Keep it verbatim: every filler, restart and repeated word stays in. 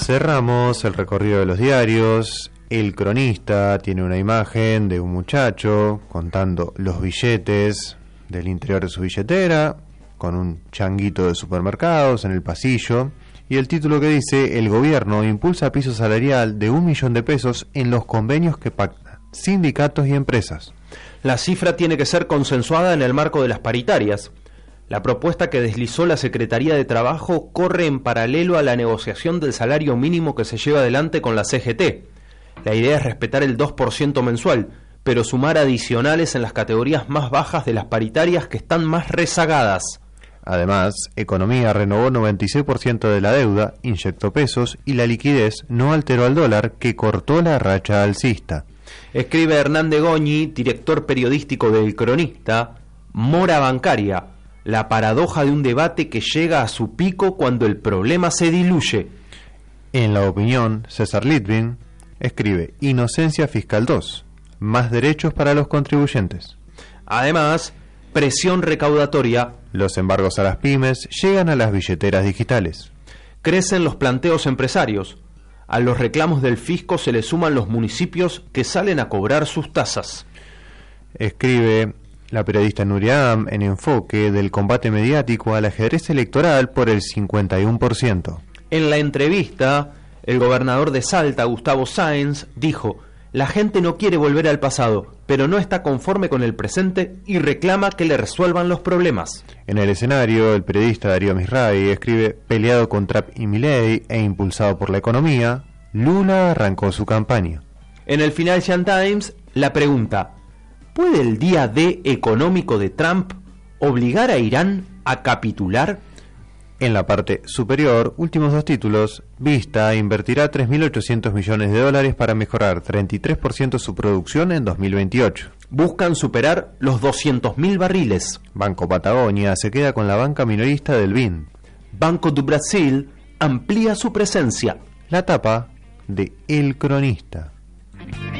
Cerramos el recorrido de los diarios. El Cronista tiene una imagen de un muchacho contando los billetes del interior de su billetera, con un changuito de supermercados en el pasillo, y el título que dice: el gobierno impulsa piso salarial de un millón de pesos en los convenios que pactan sindicatos y empresas. La cifra tiene que ser consensuada en el marco de las paritarias. La propuesta que deslizó la Secretaría de Trabajo corre en paralelo a la negociación del salario mínimo que se lleva adelante con la C G T. La idea es respetar el dos por ciento mensual, pero sumar adicionales en las categorías más bajas de las paritarias que están más rezagadas. Además, Economía renovó noventa y seis por ciento de la deuda, inyectó pesos y la liquidez no alteró al dólar, que cortó la racha alcista. Escribe Hernán de Goñi, director periodístico del Cronista: mora bancaria, la paradoja de un debate que llega a su pico cuando el problema se diluye. En La Opinión, César Litvin escribe: Inocencia Fiscal dos, más derechos para los contribuyentes. Además, presión recaudatoria. Los embargos a las pymes llegan a las billeteras digitales. Crecen los planteos empresarios. A los reclamos del fisco se le suman los municipios que salen a cobrar sus tasas. Escribe la periodista Nuria Am en Enfoque del combate mediático al ajedrez electoral por el cincuenta y uno por ciento. En la entrevista, el gobernador de Salta, Gustavo Sáenz, dijo: la gente no quiere volver al pasado, pero no está conforme con el presente y reclama que le resuelvan los problemas. En el escenario, el periodista Darío Misray escribe: peleado con Trump y Milei e impulsado por la economía, Lula arrancó su campaña. En el Financial Times, la pregunta: ¿puede el día D económico de Trump obligar a Irán a capitular? En la parte superior, últimos dos títulos: Vista invertirá tres mil ochocientos millones de dólares para mejorar treinta y tres por ciento su producción en dos mil veintiocho. Buscan superar los doscientos mil barriles. Banco Patagonia se queda con la banca minorista del B I N. Banco do Brasil amplía su presencia. La tapa de El Cronista.